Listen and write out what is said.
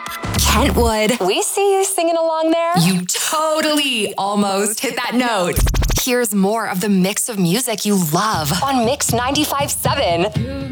Kentwood. We see you singing along there. You totally almost hit that note. Here's more of the mix of music you love on Mix 95.7.